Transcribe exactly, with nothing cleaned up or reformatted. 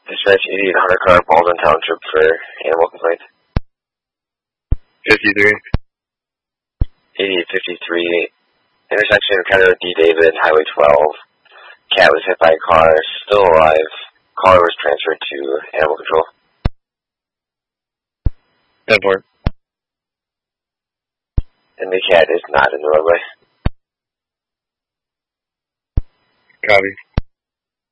Dispatch eighty-eight hundred car, Baldwin Township for animal complaint. fifty-three. eighty-eight fifty-three, intersection of County Road D. David, Highway twelve. Cat was hit by a car, still alive. Car was transferred to animal control. ten four. And the cat is not in the roadway. Copy.